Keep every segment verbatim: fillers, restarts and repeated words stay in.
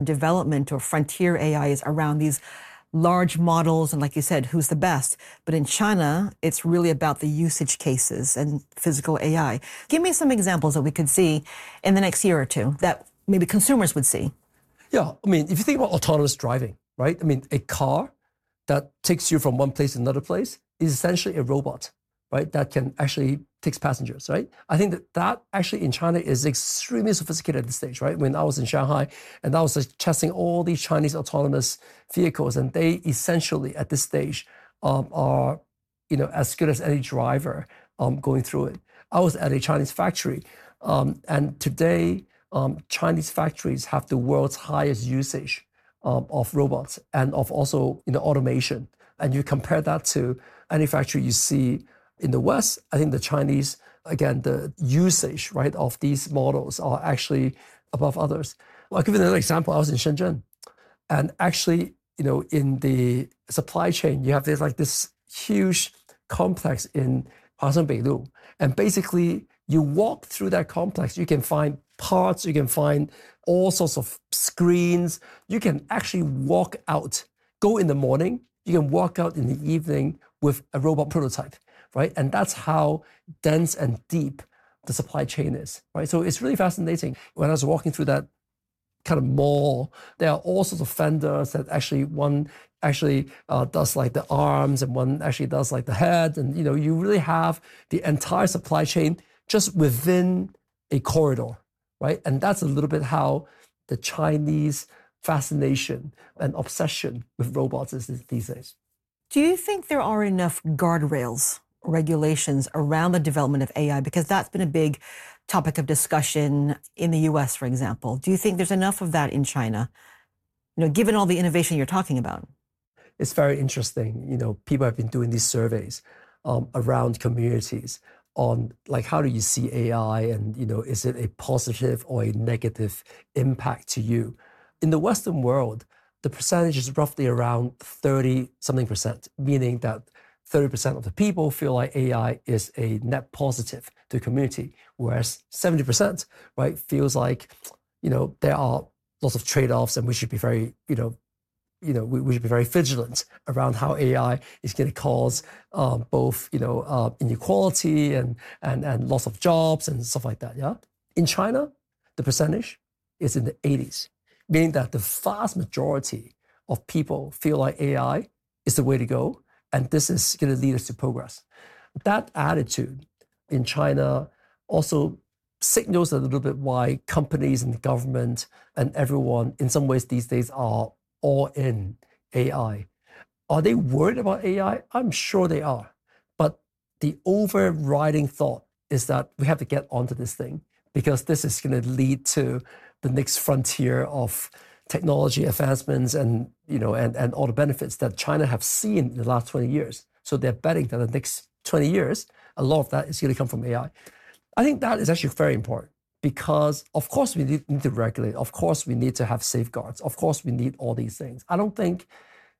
development or frontier A I is around these large models and, like you said, who's the best. But in China, it's really about the usage cases and physical A I. Give me some examples that we could see in the next year or two that maybe consumers would see. Yeah, I mean, if you think about autonomous driving, right? I mean, a car that takes you from one place to another place is essentially a robot, right? That can actually take passengers, right? I think that that actually in China is extremely sophisticated at this stage, right? When I was in Shanghai and I was like, testing all these Chinese autonomous vehicles, and they essentially at this stage um, are, you know, as good as any driver um, going through it. I was at a Chinese factory, um, and today um, Chinese factories have the world's highest usage um, of robots and of also, you know, automation. And you compare that to any factory you see in the West, I think the Chinese, again, the usage, right, of these models are actually above others. I'll give you another example. I was in Shenzhen, and actually, you know, in the supply chain, you have this like this huge complex in Huangshan Beilu, and basically, you walk through that complex, you can find parts, you can find all sorts of screens. You can actually walk out, go in the morning, you can walk out in the evening with a robot prototype. Right? And that's how dense and deep the supply chain is, right? So it's really fascinating. When I was walking through that kind of mall, there are all sorts of vendors that actually, one actually uh, does like the arms and one actually does like the head. And, you know, you really have the entire supply chain just within a corridor, right? And that's a little bit how the Chinese fascination and obsession with robots is these days. Do you think there are enough guardrails, regulations around the development of A I? Because that's been a big topic of discussion in the U S, for example. Do you think there's enough of that in China, you know, given all the innovation you're talking about? It's very interesting. You know, people have been doing these surveys um, around communities on like, how do you see A I and, you know, is it a positive or a negative impact to you? In the Western world, the percentage is roughly around thirty something percent, meaning that thirty percent of the people feel like A I is a net positive to the community, whereas seventy percent, right, feels like, you know, there are lots of trade-offs and we should be very, you know, you know, we, we should be very vigilant around how A I is going to cause um, both, you know, uh, inequality and, and, and loss of jobs and stuff like that, yeah? In China, the percentage is in the eighties, meaning that the vast majority of people feel like A I is the way to go. And this is going to lead us to progress. That attitude in China also signals a little bit why companies and the government and everyone, in some ways these days, are all in A I. Are they worried about A I? I'm sure they are. But the overriding thought is that we have to get onto this thing because this is going to lead to the next frontier of technology advancements and, you know, and, and all the benefits that China have seen in the last twenty years. So they're betting that the next twenty years, a lot of that is going to come from A I. I think that is actually very important because, of course, we need, need to regulate. Of course, we need to have safeguards. Of course, we need all these things. I don't think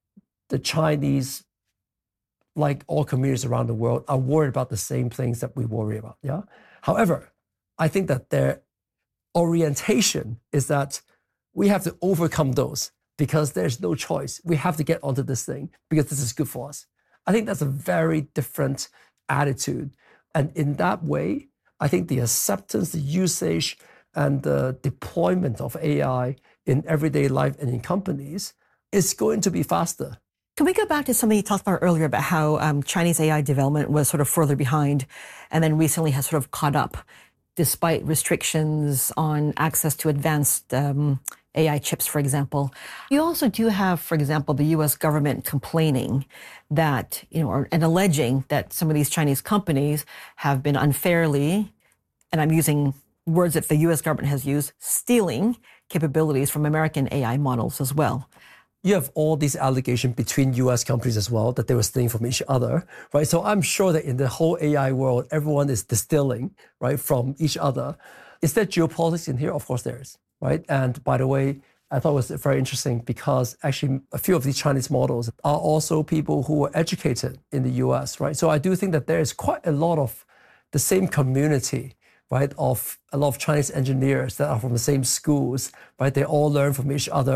the Chinese, like all communities around the world, are worried about the same things that we worry about. Yeah. However, I think that their orientation is that we have to overcome those because there's no choice. We have to get onto this thing because this is good for us. I think that's a very different attitude. And in that way, I think the acceptance, the usage, and the deployment of A I in everyday life and in companies is going to be faster. Can we go back to something you talked about earlier about how um, Chinese A I development was sort of further behind and then recently has sort of caught up despite restrictions on access to advanced um, A I chips, for example. You also do have, for example, the U S government complaining that, you know, or, and alleging that some of these Chinese companies have been unfairly, and I'm using words that the U S government has used, stealing capabilities from American A I models as well. You have all these allegations between U S companies as well that they were stealing from each other, right? So I'm sure that in the whole A I world, everyone is distilling, right, from each other. Is there geopolitics in here? Of course there is, right? And by the way, I thought it was very interesting because actually a few of these Chinese models are also people who were educated in the U S, right? So I do think that there is quite a lot of the same community, right, of a lot of Chinese engineers that are from the same schools, right? They all learn from each other.